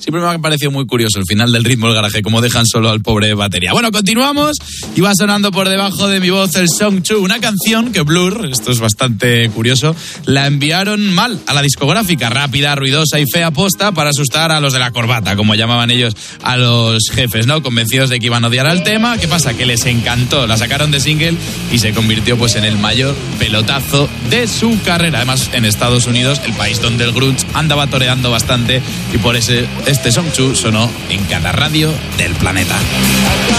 Siempre me ha parecido muy curioso el final del Ritmo del Garaje, como dejan solo al pobre batería. Bueno, continuamos y va sonando por debajo de mi voz el Song 2, una canción que Blur, esto es bastante curioso, la enviaron mal a la discográfica, rápida, ruidosa y fea posta para asustar a los de la corbata, como llamaban ellos a los jefes, ¿no? Convencidos de que iban a odiar al tema. ¿Qué pasa? Que les encantó, la sacaron de single y se convirtió pues en el mayor pelotazo de su carrera. Además, en Estados Unidos, el país donde el grunge andaba toreando bastante, y por eso este Song 2 sonó en cada radio del planeta.